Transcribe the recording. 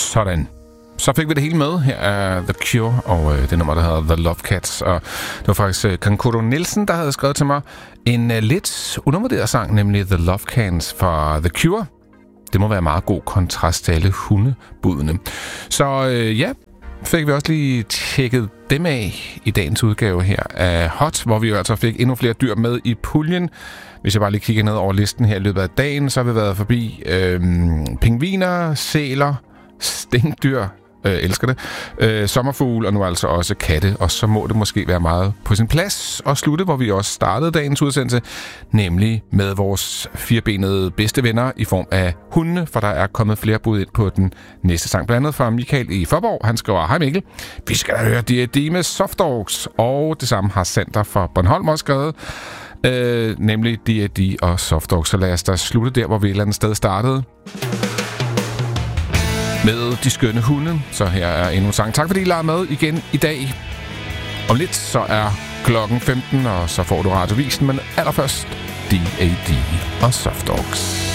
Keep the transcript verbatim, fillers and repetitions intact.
Sådan. Så fik vi det hele med. Her er The Cure og øh, det nummer, der hedder The Love Cats. Og det var faktisk øh, Kankuro Nielsen, der havde skrevet til mig en øh, lidt undervurderet sang, nemlig The Love Cats fra The Cure. Det må være meget god kontrast til alle hundebudene. Så øh, ja, fik vi også lige tjekket dem af i dagens udgave her af Hot, hvor vi jo altså fik endnu flere dyr med i puljen. Hvis jeg bare lige kigger ned over listen her i løbet af dagen, så har vi været forbi øh, pingviner, sæler, stinkdyr, øh, elsker det, øh, sommerfugle og nu altså også katte. Og så må det måske være meget på sin plads at slutte, hvor vi også startede dagens udsendelse, nemlig med vores firebenede bedste venner i form af hundene, for der er kommet flere bud ind på den næste sang. Blandt andet fra Michael i Forborg. Han skriver, hej Mikkel, vi skal da høre D and D med Soft Dogs, og det samme har Sander fra Bornholm også skrevet. Øh, nemlig D and D og Soft Dogs. Så lad os da slutte der, hvor vi et eller andet sted startede. Med de skønne hunde. Så her er endnu en sang. Tak fordi I lader med igen i dag. Om lidt så er klokken femten, og så får du radiovisen. Men allerførst D and D og Soft Dogs.